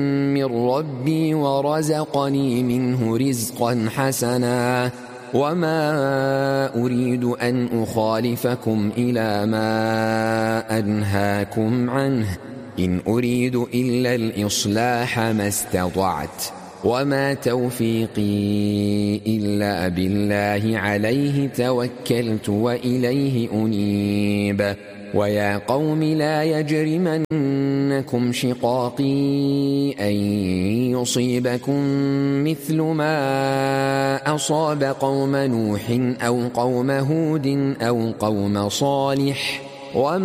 من ربي ورزقني منه رزقا حسنا وما أريد أن أخالفكم إلى ما أنهاكم عنه إن أريد إلا الإصلاح ما استطعت وما توفيقي إلا بالله عليه توكلت وإليه أنيب ويا قوم لا يجرمنكم شقاقي أن يصيبكم مثل ما أصاب قوم نوح أو قوم هود أو قوم صالح